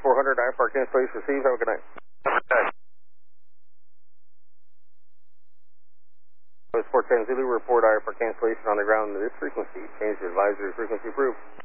400, IFR cancellation received. Have a good night. Okay. West 410 Zulu, report IFR cancellation on the ground to this frequency. Change the advisory frequency approved.